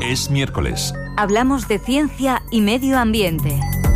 Es miércoles. Hablamos de ciencia y medio ambiente.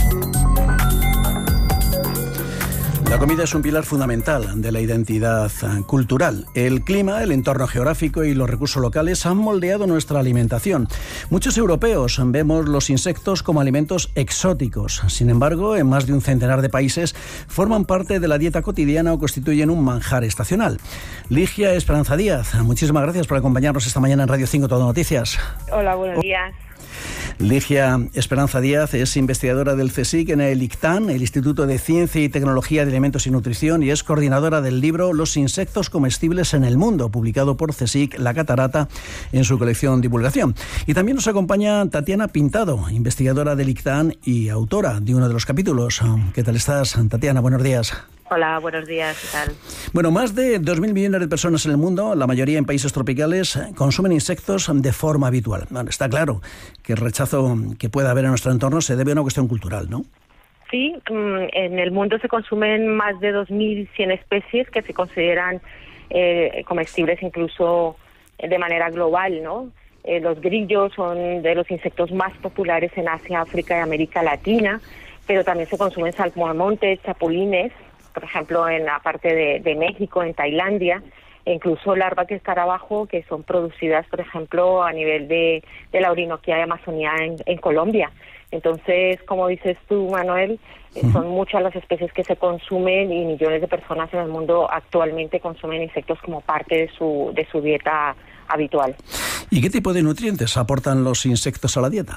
La comida es un pilar fundamental de la identidad cultural. El clima, el entorno geográfico y los recursos locales han moldeado nuestra alimentación. Muchos europeos vemos los insectos como alimentos exóticos. Sin embargo, en más de un centenar de países forman parte de la dieta cotidiana o constituyen un manjar estacional. Ligia Esperanza Díaz, muchísimas gracias por acompañarnos esta mañana en Radio 5 Todo Noticias. Hola, buenos días. Ligia Esperanza Díaz es investigadora del CSIC en el ICTAN, el Instituto de Ciencia y Tecnología de Alimentos y Nutrición, y es coordinadora del libro Los insectos comestibles en el mundo, publicado por CSIC La Catarata en su colección Divulgación. Y también nos acompaña Tatiana Pintado, investigadora del ICTAN y autora de uno de los capítulos. ¿Qué tal estás, Tatiana? Buenos días. Hola, buenos días, ¿qué tal? Bueno, más de 2.000 millones de personas en el mundo, la mayoría en países tropicales, consumen insectos de forma habitual. Bueno, está claro que el rechazo que pueda haber en nuestro entorno se debe a una cuestión cultural, ¿no? Sí, en el mundo se consumen más de 2.100 especies que se consideran comestibles incluso de manera global, ¿no? Los grillos son de los insectos más populares en Asia, África y América Latina, pero también se consumen saltamontes, chapulines, por ejemplo, en la parte de México, en Tailandia, e incluso larvas de escarabajo que son producidas, por ejemplo, a nivel de la Orinoquía de Amazonía en Colombia. Entonces, como dices tú, Manuel, son muchas las especies que se consumen y millones de personas en el mundo actualmente consumen insectos como parte de su dieta habitual. ¿Y qué tipo de nutrientes aportan los insectos a la dieta?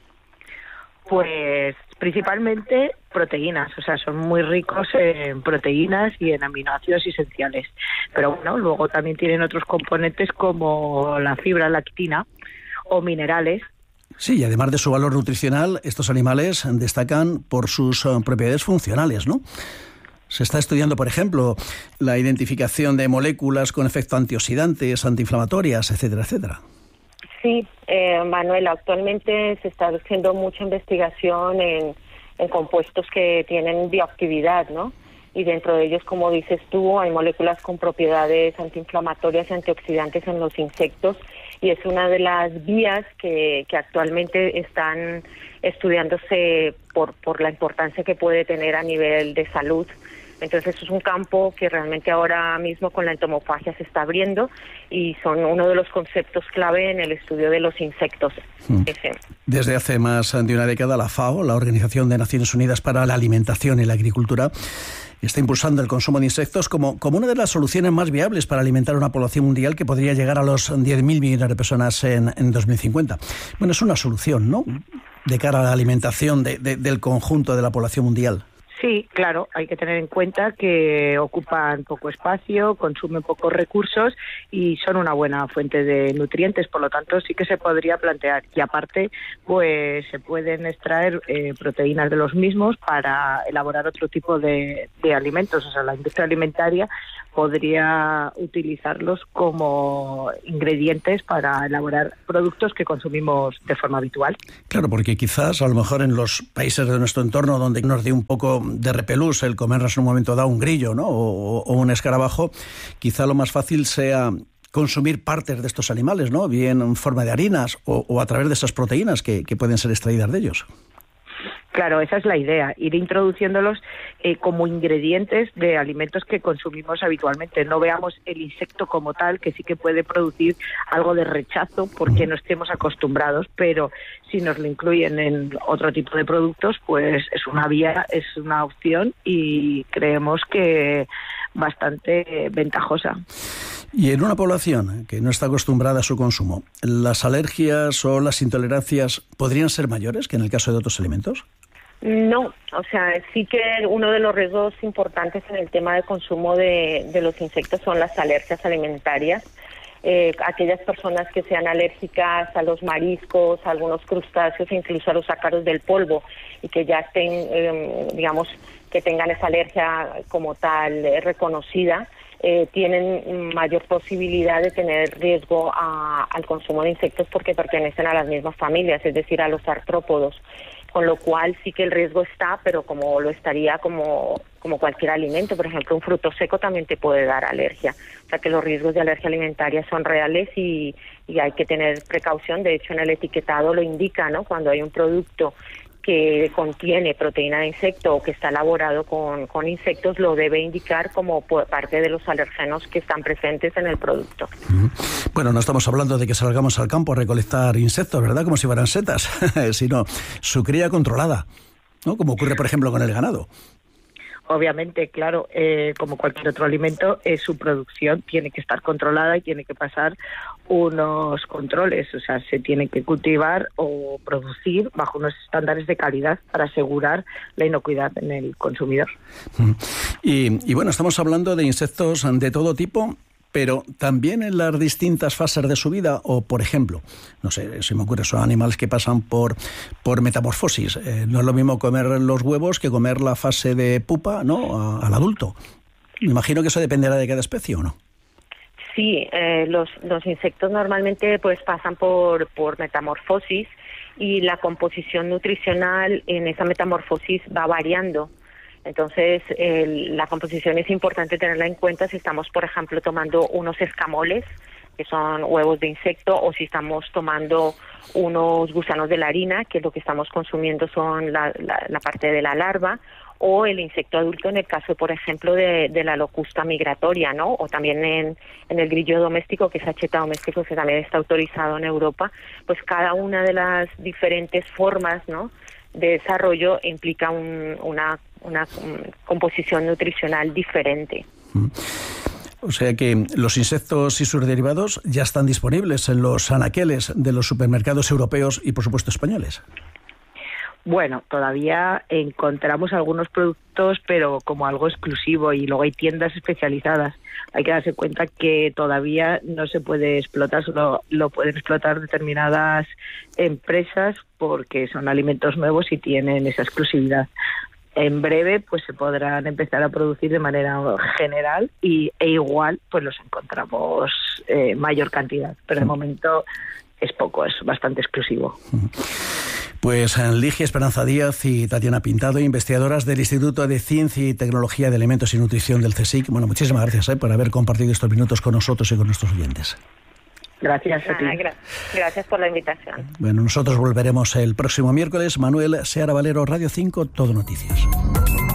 Pues principalmente proteínas, o sea, son muy ricos en proteínas y en aminoácidos esenciales. Pero bueno, luego también tienen otros componentes como la fibra lactina o minerales. Sí, y además de su valor nutricional, estos animales destacan por sus propiedades funcionales, ¿no? Se está estudiando, por ejemplo, la identificación de moléculas con efecto antioxidantes, antiinflamatorias, etcétera, etcétera. Sí, Manuel, actualmente se está haciendo mucha investigación en compuestos que tienen bioactividad, ¿no? Y dentro de ellos, como dices tú, hay moléculas con propiedades antiinflamatorias y antioxidantes en los insectos, y es una de las vías que actualmente están estudiándose por la importancia que puede tener a nivel de salud. Entonces es un campo que realmente ahora mismo con la entomofagia se está abriendo y son uno de los conceptos clave en el estudio de los insectos. Desde hace más de una década la FAO, la Organización de Naciones Unidas para la Alimentación y la Agricultura, está impulsando el consumo de insectos como una de las soluciones más viables para alimentar una población mundial que podría llegar a los 10.000 millones de personas en 2050. Bueno, es una solución, ¿no?, de cara a la alimentación del conjunto de la población mundial. Sí, claro, hay que tener en cuenta que ocupan poco espacio, consumen pocos recursos y son una buena fuente de nutrientes, por lo tanto sí que se podría plantear. Y aparte, pues se pueden extraer proteínas de los mismos para elaborar otro tipo de alimentos. O sea, la industria alimentaria podría utilizarlos como ingredientes para elaborar productos que consumimos de forma habitual. Claro, porque quizás a lo mejor en los países de nuestro entorno donde nos dé un poco de repelús el comernos en un momento dado un grillo, ¿no?, o un escarabajo, quizá lo más fácil sea consumir partes de estos animales, ¿no?, bien en forma de harinas o a través de esas proteínas que pueden ser extraídas de ellos. Claro, esa es la idea, ir introduciéndolos como ingredientes de alimentos que consumimos habitualmente. No veamos el insecto como tal, que sí que puede producir algo de rechazo porque no estemos acostumbrados, pero si nos lo incluyen en otro tipo de productos, pues es una vía, es una opción y creemos que bastante ventajosa. Y en una población que no está acostumbrada a su consumo, ¿las alergias o las intolerancias podrían ser mayores que en el caso de otros alimentos? No, o sea, sí que uno de los riesgos importantes en el tema de consumo de los insectos son las alergias alimentarias. Aquellas personas que sean alérgicas a los mariscos, a algunos crustáceos, incluso a los ácaros del polvo, y que ya estén, digamos, que tengan esa alergia como tal reconocida, tienen mayor posibilidad de tener riesgo al consumo de insectos porque pertenecen a las mismas familias, es decir, a los artrópodos. con lo cual sí que el riesgo está, pero como lo estaría como cualquier alimento. Por ejemplo, un fruto seco también te puede dar alergia. O sea que los riesgos de alergia alimentaria son reales y hay que tener precaución. De hecho, en el etiquetado lo indica, ¿no? Cuando hay un producto que contiene proteína de insecto o que está elaborado con insectos, lo debe indicar como parte de los alergenos que están presentes en el producto. Bueno, no estamos hablando de que salgamos al campo a recolectar insectos, ¿verdad? Como si fueran setas, sino su cría controlada, ¿no? Como ocurre, por ejemplo, con el ganado. Obviamente, claro, como cualquier otro alimento, su producción tiene que estar controlada y tiene que pasar unos controles, o sea, se tiene que cultivar o producir bajo unos estándares de calidad para asegurar la inocuidad en el consumidor. Y bueno, estamos hablando de insectos de todo tipo, pero también en las distintas fases de su vida, o por ejemplo, no sé, se me ocurre, son animales que pasan por metamorfosis. No es lo mismo comer los huevos que comer la fase de pupa, ¿no?, al adulto. Me imagino que eso dependerá de cada especie, ¿o no? Sí, los insectos normalmente pues pasan por metamorfosis y la composición nutricional en esa metamorfosis va variando. Entonces, la composición es importante tenerla en cuenta si estamos, por ejemplo, tomando unos escamoles, que son huevos de insecto, o si estamos tomando unos gusanos de la harina, que lo que estamos consumiendo son la parte de la larva, o el insecto adulto en el caso, por ejemplo, de la locusta migratoria, ¿no? O también en el grillo doméstico, que es Hacheta doméstico, que también está autorizado en Europa. Pues cada una de las diferentes formas, ¿no?, de desarrollo implica una composición nutricional diferente. O sea que los insectos y sus derivados ya están disponibles en los anaqueles de los supermercados europeos y, por supuesto, españoles. Bueno, todavía encontramos algunos productos, pero como algo exclusivo, y luego hay tiendas especializadas. Hay que darse cuenta que todavía no se puede explotar, solo lo pueden explotar determinadas empresas porque son alimentos nuevos y tienen esa exclusividad. En breve pues se podrán empezar a producir de manera general e igual pues los encontramos mayor cantidad, pero de momento es poco, es bastante exclusivo. Pues Ligia Esperanza Díaz y Tatiana Pintado, investigadoras del Instituto de Ciencia y Tecnología de Alimentos y Nutrición del CSIC. Bueno, muchísimas gracias por haber compartido estos minutos con nosotros y con nuestros oyentes. Gracias a ti. Gracias por la invitación. Bueno, nosotros volveremos el próximo miércoles. Manuel Seara Valero, Radio 5, Todo Noticias.